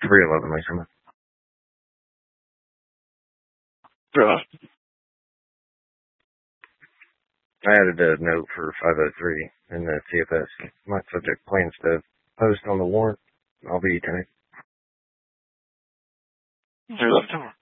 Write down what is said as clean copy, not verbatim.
311 Lisa. I added a note for 503 in the TFS. My subject plans to post on the warrant. I'll be tonight. You're left over.